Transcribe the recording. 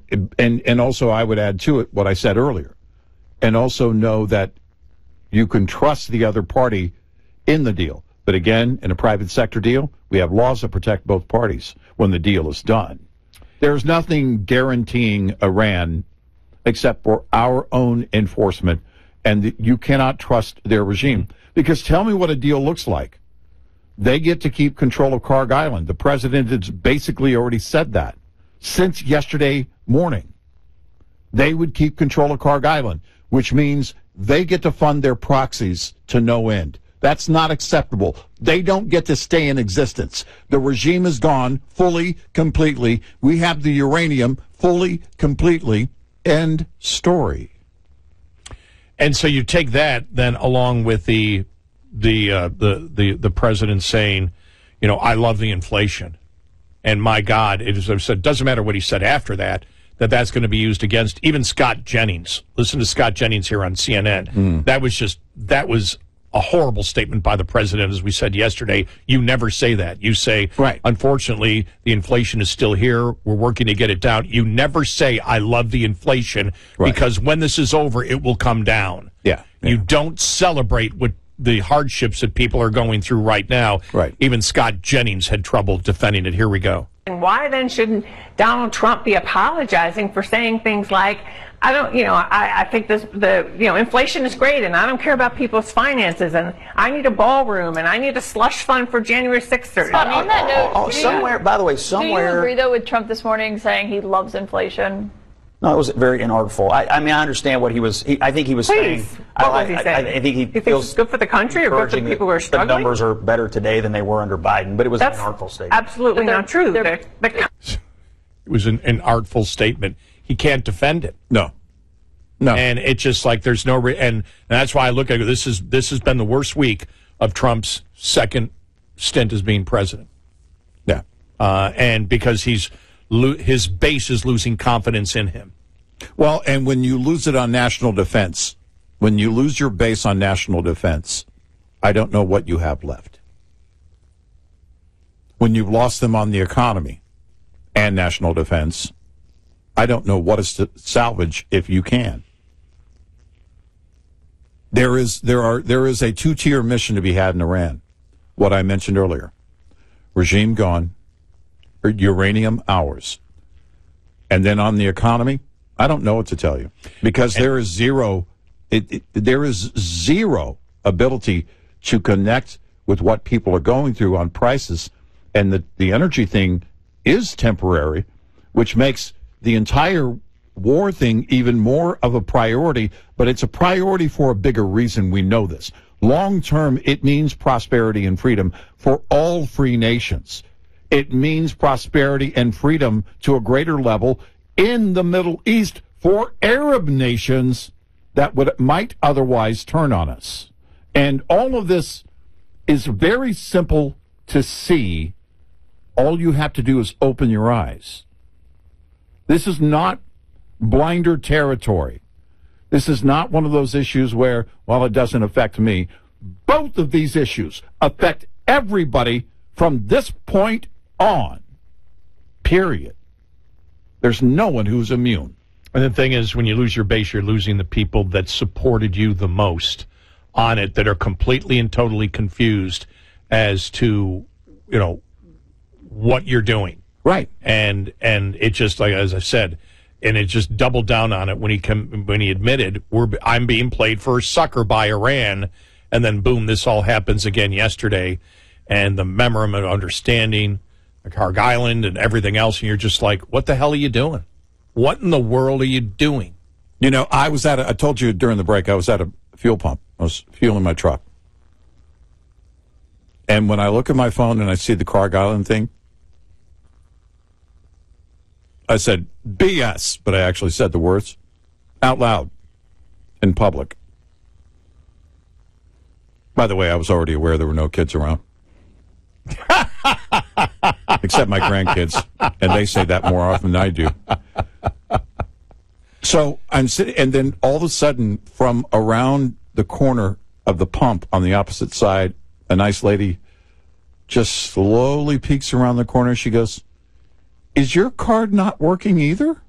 and also I would add to it what I said earlier, and also know that you can trust the other party in the deal. But again, in a private sector deal, we have laws that protect both parties when the deal is done. There's nothing guaranteeing Iran except for our own enforcement, and you cannot trust their regime. Because tell me what a deal looks like. They get to keep control of Kharg Island. The president has basically already said that since yesterday morning. They would keep control of Kharg Island, which means they get to fund their proxies to no end. That's not acceptable. They don't get to stay in existence. The regime is gone fully, completely. We have the uranium fully, completely. End story. And so you take that then along with the president saying, you know, I love the inflation. And my God, it doesn't matter what he said after that, that's going to be used against even Scott Jennings. Listen to Scott Jennings here on CNN. That was a horrible statement by the president, as we said yesterday. You never say that. You say, right, unfortunately, the inflation is still here. We're working to get it down. You never say, I love the inflation, right, because when this is over, it will come down. Yeah. You don't celebrate what the hardships that people are going through right now. Right. Even Scott Jennings had trouble defending it. Here we go. And why then shouldn't Donald Trump be apologizing for saying things like, I think inflation is great, and I don't care about people's finances, and I need a ballroom, and I need a slush fund for January 6th. Scott, on that note, by the way, do you agree, though, with Trump this morning saying he loves inflation? No, it was very inartful. I mean, I understand what he was. I think he was saying. What was he saying? I think he feels it's good for the country or good for the people who are struggling. The numbers are better today than they were under Biden, but it was an artful statement. Absolutely not true. It was an artful statement. He can't defend it. No. And it's just like there's no and that's why I look at it. This has been the worst week of Trump's second stint as being president. Yeah. And because his base is losing confidence in him. Well, and when you lose it on national defense, when you lose your base on national defense, I don't know what you have left. When you've lost them on the economy and national defense, I don't know what is to salvage if you can. There is a two-tier mission to be had in Iran. What I mentioned earlier. Regime gone. Uranium ours. And then on the economy, I don't know what to tell you. Because there is zero ability to connect with what people are going through on prices. And the energy thing is temporary, which makes the entire war thing even more of a priority, but it's a priority for a bigger reason. We know this. Long term, it means prosperity and freedom for all free nations. It means prosperity and freedom to a greater level in the Middle East for Arab nations that might otherwise turn on us. And all of this is very simple to see. All you have to do is open your eyes. This is not blinder territory. This is not one of those issues where, well, it doesn't affect me. Both of these issues affect everybody from this point on. Period. There's no one who's immune. And the thing is, when you lose your base, you're losing the people that supported you the most on it, that are completely and totally confused as to, what you're doing. Right. And it just, like, as I said, and it just doubled down on it when he admitted, I'm being played for a sucker by Iran, and then boom, this all happens again yesterday, and the memorandum of understanding, the Kharg Island, and everything else, and you're just like, what the hell are you doing? What in the world are you doing? I told you during the break, I was at a fuel pump. I was fueling my truck. And when I look at my phone and I see the Kharg Island thing, I said, BS, but I actually said the words out loud in public. By the way, I was already aware there were no kids around. Except my grandkids, and they say that more often than I do. So I'm sitting, and then all of a sudden, from around the corner of the pump on the opposite side, a nice lady just slowly peeks around the corner. She goes, "Is your card not working either?"